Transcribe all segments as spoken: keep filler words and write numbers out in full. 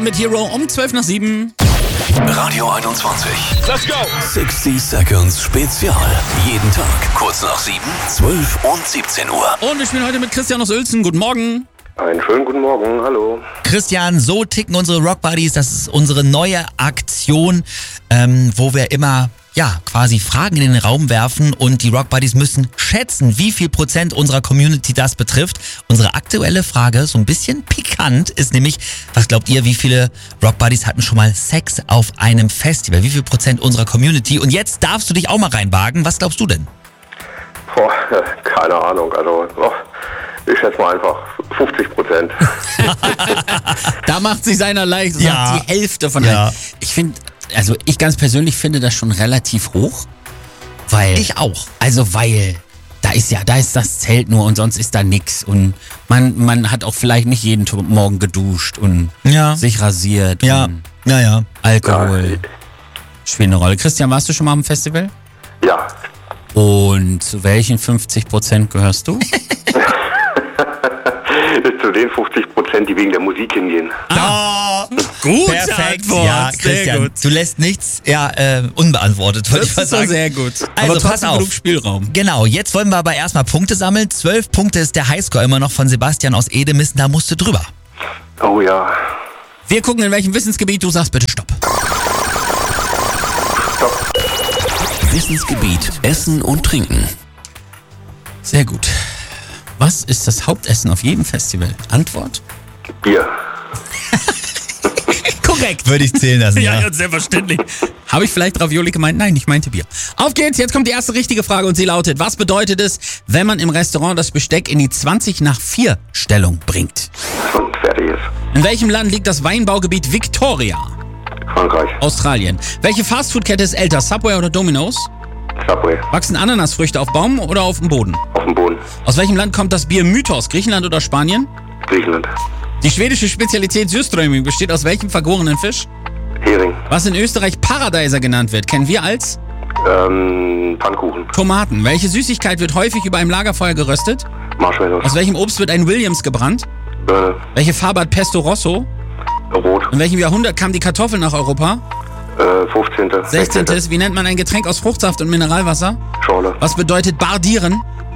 Mit Hero um zwölf nach sieben. Radio einundzwanzig. Let's go! sechzig Seconds Spezial. Jeden Tag kurz nach sieben, zwölf und siebzehn Uhr. Und wir spielen heute mit Christian aus Uelzen. Guten Morgen. Einen schönen guten Morgen, hallo. Christian, so ticken unsere Rock Buddies. Das ist unsere neue Aktion, ähm, wo wir immer ja quasi Fragen in den Raum werfen und die Rock Buddies müssen schätzen, wie viel Prozent unserer Community das betrifft. Unsere aktuelle Frage, so ein bisschen pikant, ist nämlich, was glaubt ihr, wie viele Rock Buddies hatten schon mal Sex auf einem Festival? Wie viel Prozent unserer Community? Und jetzt darfst du dich auch mal reinwagen. Was glaubst du denn? Boah, keine Ahnung, also oh, ich schätze mal einfach fünfzig Prozent. Da macht sich seiner leicht, sagt Ja. die Hälfte von Ja. allen. Ich finde, also ich ganz persönlich finde das schon relativ hoch, weil Ich auch. Also weil da ist ja, da ist das Zelt nur und sonst ist da nix und man man hat auch vielleicht nicht jeden T- Morgen geduscht und Ja. sich rasiert Ja, und ja, ja. Alkohol spielt eine Rolle. Christian, warst du schon mal am Festival? Ja, Und zu welchen fünfzig Prozent gehörst du? zu den fünfzig Prozent, die wegen der Musik hingehen. Ah, Gut, perfekt. Ja, Christian, du lässt nichts ja, äh, unbeantwortet, wollte ich mal Das ist doch sagen. sehr gut. Also Aber pass trotzdem auf. genug Spielraum. Genau, jetzt wollen wir aber erstmal Punkte sammeln. Zwölf Punkte ist der Highscore immer noch von Sebastian aus Edemissen, da musst du drüber. Oh ja, Wir gucken, in welchem Wissensgebiet du sagst, bitte stopp. Wissensgebiet Essen und Trinken. Sehr gut. Was ist das Hauptessen auf jedem Festival? Antwort? Bier. Korrekt. Würde ich zählen lassen, Ja, ja, selbstverständlich. Habe ich vielleicht Ravioli gemeint? Nein, ich meinte Bier. Auf geht's, jetzt kommt die erste richtige Frage und sie lautet, was bedeutet es, wenn man im Restaurant das Besteck in die zwanzig nach vier Stellung bringt? Und fertig ist. In welchem Land liegt das Weinbaugebiet Victoria? Frankreich. Australien. Welche Fastfood-Kette ist älter, Subway oder Domino's? Subway. Wachsen Ananasfrüchte auf Baum oder auf dem Boden? Auf dem Boden. Aus welchem Land kommt das Bier Mythos, Griechenland oder Spanien? Griechenland. Die schwedische Spezialität Surströmming besteht aus welchem vergorenen Fisch? Hering. Was in Österreich Paradiser genannt wird, kennen wir als Ähm, Pfannkuchen. Tomaten. Welche Süßigkeit wird häufig über einem Lagerfeuer geröstet? Marshmallows. Aus welchem Obst wird ein Williams gebrannt? Birne. Welche Farbe hat Pesto Rosso? Rot. In welchem Jahrhundert kam die Kartoffel nach Europa? Äh, fünfzehnte. sechzehnten. Wie nennt man ein Getränk aus Fruchtsaft und Mineralwasser? Schorle. Was bedeutet bardieren?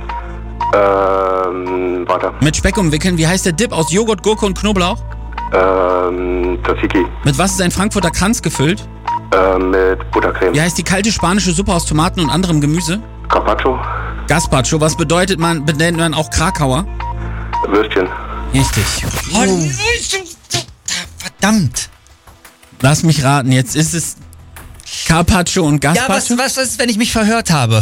Ähm, weiter. Mit Speck umwickeln. Wie heißt der Dip aus Joghurt, Gurke und Knoblauch? Ähm, Tzatziki. Mit was ist ein Frankfurter Kranz gefüllt? Ähm, mit Buttercreme. Wie heißt die kalte spanische Suppe aus Tomaten und anderem Gemüse? Carpaccio. Gazpacho. Was bedeutet man, benennt man auch Krakauer? Würstchen. Richtig. Oh, verdammt. Lass mich raten, jetzt ist es Carpaccio und Ja, Gazpacho? was, was, was ist, wenn ich mich verhört habe?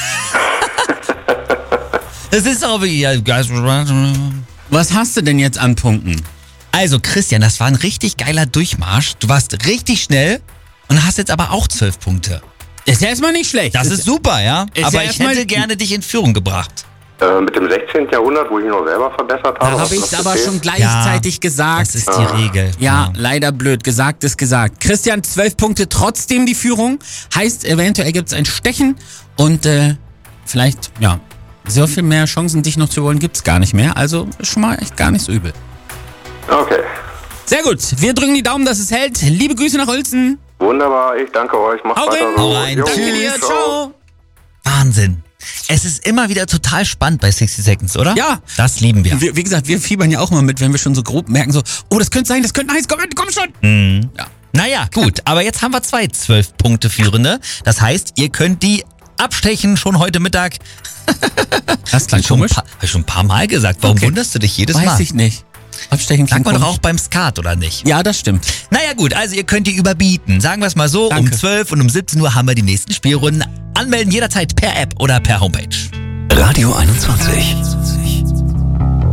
Das ist auch wie... Ja, Was hast du denn jetzt an Punkten? also Christian, das war ein richtig geiler Durchmarsch. Du warst richtig schnell und hast jetzt aber auch zwölf Punkte. Ist ja erstmal nicht schlecht. Das ist super, ja? Ist Aber ja ich erstmal- hätte gerne dich in Führung gebracht. Äh, mit dem sechzehnten. Jahrhundert, wo ich mich noch selber verbessert habe. Da was habe ich noch es aber zählt. schon gleichzeitig gesagt. Das ist die Regel. Ja, leider blöd. Gesagt ist gesagt. Christian, zwölf Punkte, trotzdem die Führung. Heißt, eventuell gibt es ein Stechen und äh, vielleicht, ja, so viel mehr Chancen, dich noch zu holen, gibt es gar nicht mehr. Also ist schon mal echt gar nicht so übel. Okay. Sehr gut. Wir drücken die Daumen, dass es hält. Liebe Grüße nach Uelzen. Wunderbar, ich danke euch. Macht Hau weiter rein. so. Hau rein. Jo, Danke dir. Ciao. Wahnsinn. Es ist immer wieder total spannend bei sechzig Seconds, oder? Ja. Das lieben wir. Wir, wie gesagt, wir fiebern ja auch mal mit, wenn wir schon so grob merken, so, oh, das könnte sein, das könnte heiß, komm, komm schon. Ja. Naja, gut. Aber jetzt haben wir zwei zwölf Punkte Führende. Das heißt, ihr könnt die abstechen schon heute Mittag. Das klang Schon ein komisch. paar, hab ich schon ein paar Mal gesagt. Warum Okay. wunderst du dich jedes Weiß Mal? ich nicht. Abstechen Sagt klingt man doch komisch. auch beim Skat, oder nicht? Ja, das stimmt. Naja gut, also ihr könnt die überbieten. Sagen wir es mal so, Danke. um zwölf und um siebzehn Uhr haben wir die nächsten Spielrunden. Anmelden jederzeit per App oder per Homepage. Radio einundzwanzig.